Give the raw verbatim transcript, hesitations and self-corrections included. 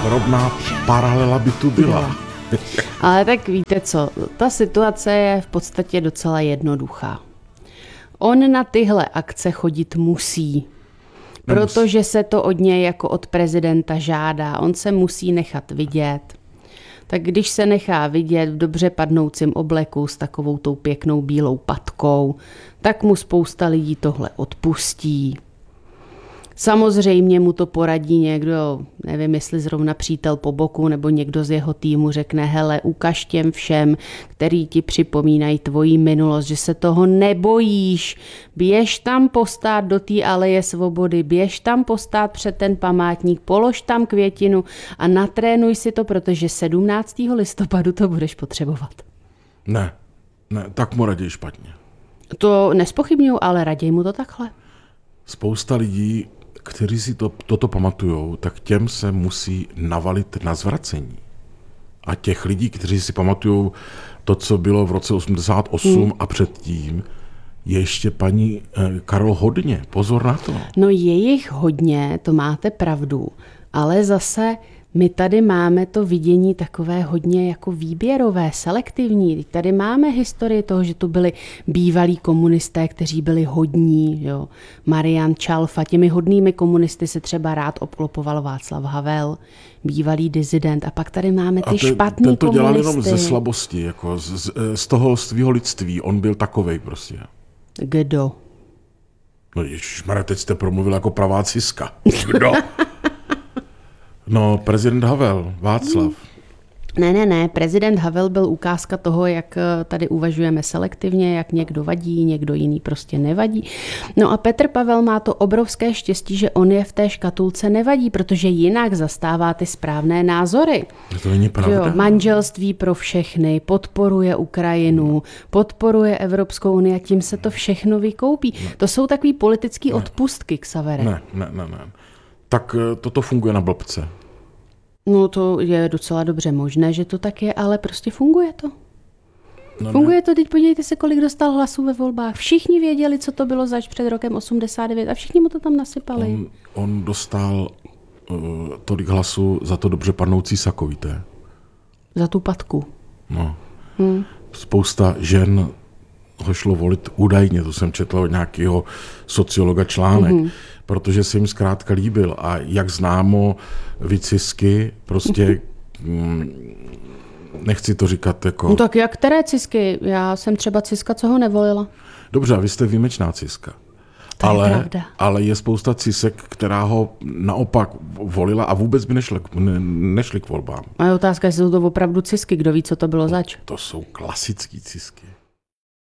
rovná paralela by tu byla. Ale tak víte co, ta situace je v podstatě docela jednoduchá. On na tyhle akce chodit musí, protože se to od něj jako od prezidenta žádá. On se musí nechat vidět. Tak když se nechá vidět v dobře padnoucím obleku s takovou tou pěknou bílou patkou, tak mu spousta lidí tohle odpustí. Samozřejmě mu to poradí někdo, nevím, jestli zrovna přítel po boku, nebo někdo z jeho týmu řekne, hele, ukaž těm všem, který ti připomínají tvoji minulost, že se toho nebojíš, běž tam postát do té aleje svobody, běž tam postát před ten památník, polož tam květinu a natrénuj si to, protože sedmnáctého listopadu to budeš potřebovat. Ne, ne, tak mu raději špatně. To nespochybňuju, ale raději mu to takhle. Spousta lidí, kteří si to, toto pamatujou, tak těm se musí navalit na zvracení. A těch lidí, kteří si pamatujou to, co bylo v roce osmdesát osm hmm. a předtím, je ještě paní eh, Karol hodně. Pozor na to. No je jich hodně, to máte pravdu, ale zase my tady máme to vidění takové hodně jako výběrové, selektivní. Tady máme historii toho, že tu byli bývalí komunisté, kteří byli hodní. Jo. Marian Čalfa, těmi hodnými komunisty se třeba rád obklopoval Václav Havel, bývalý dizident. A pak tady máme ty te, špatný ten to komunisty. Dělal jenom ze slabosti, jako z, z, z toho svého lidství. On byl takovej prostě. Kdo? No ježišmarja, teď jste promluvil jako pravá ciska. Kdo? No, prezident Havel, Václav. Ne, ne, ne, prezident Havel byl ukázka toho, jak tady uvažujeme selektivně, jak někdo vadí, někdo jiný prostě nevadí. No a Petr Pavel má to obrovské štěstí, že on je v té škatulce nevadí, protože jinak zastává ty správné názory. To není pravda. Jo, manželství pro všechny, podporuje Ukrajinu, podporuje Evropskou unii a tím se to všechno vykoupí. Ne. To jsou takový politický ne. odpustky, Xavere. Ne, ne, ne, ne. Tak toto funguje na blbce. No to je docela dobře možné, že to tak je, ale prostě funguje to. No funguje ne. to, teď podívejte se, kolik dostal hlasů ve volbách. Všichni věděli, co to bylo zač před rokem osmdesát devět a všichni mu to tam nasypali. On, on dostal uh, tolik hlasů za to dobře padnoucí sako, víte? Za tu patku. No. Hmm. Spousta žen ho šlo volit údajně, to jsem četl od nějakého sociologa článek, mm-hmm. protože se jim zkrátka líbil a jak známo, vy cisky, prostě mm, nechci to říkat jako... No tak jak které cisky? Já jsem třeba ciska, co ho nevolila. Dobře, vy jste výjimečná ciska. To ale, je pravda. ale je spousta cisek, která ho naopak volila a vůbec by nešli, ne, nešli k volbám. A je otázka, jestli jsou to opravdu cisky, kdo ví, co to bylo zač. To jsou klasický cisky.